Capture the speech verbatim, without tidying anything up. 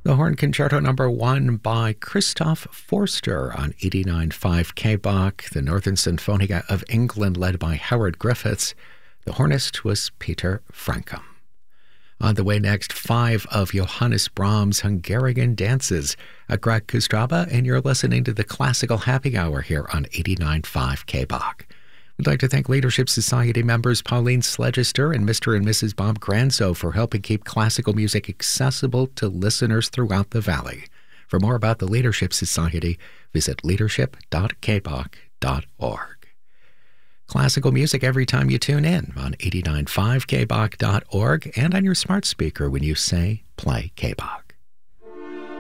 The Horn Concerto number one by Christoph Forster on eighty-nine point five K B A C, the Northern Sinfonia of England led by Howard Griffiths. The hornist was Peter Frankum. On the way next, five of Johannes Brahms' Hungarian dances. I'm Greg Kustraba, and you're listening to the Classical Happy Hour here on eighty-nine point five K B A C. We'd like to thank Leadership Society members Pauline Sledgister and Mister and Missus Bob Granzo for helping keep classical music accessible to listeners throughout the Valley. For more about the Leadership Society, visit leadership dot k b a c dot org. Classical music every time you tune in on eighty-nine point five k b a c dot org and on your smart speaker when you say play K B A C.